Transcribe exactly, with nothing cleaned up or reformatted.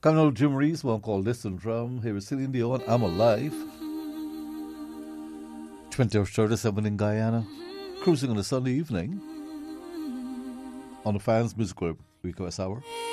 Colonel Jim Reeves, one called Listen Drum. Here is Celine Dion, I'm Alive. twenty of thirty-seven in Guyana. Cruising on a Sunday evening on the Fans Music Group request hour.